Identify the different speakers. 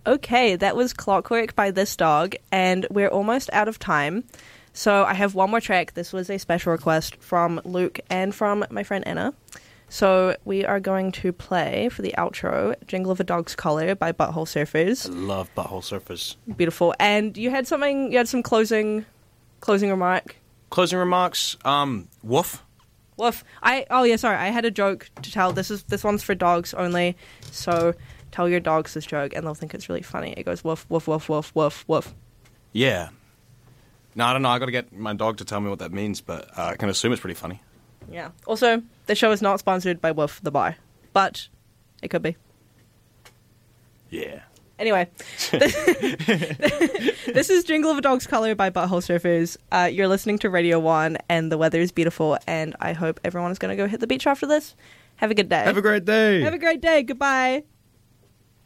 Speaker 1: Okay, that was Clockwork by This Dog, and we're almost out of time. So I have one more track. This was a special request from Luke and from my friend Anna. So we are going to play for the outro Jingle of a Dog's Collar by Butthole Surfers.
Speaker 2: I love Butthole Surfers.
Speaker 1: Beautiful. And you had some closing remark.
Speaker 2: Closing remarks, woof.
Speaker 1: Woof. I had a joke to tell. This one's for dogs only. So tell your dogs this joke and they'll think it's really funny. It goes woof, woof, woof, woof, woof, woof.
Speaker 2: Yeah. No, I don't know. I got to get my dog to tell me what that means, but I can assume it's pretty funny.
Speaker 1: Yeah. Also, the show is not sponsored by Woof the Bar, but it could be.
Speaker 2: Yeah.
Speaker 1: Anyway, this is Jingle of a Dog's Collar by Butthole Surfers. You're listening to Radio 1, and the weather is beautiful, and I hope everyone is going to go hit the beach after this. Have a good day.
Speaker 2: Have a great day.
Speaker 1: Have a great day. Goodbye.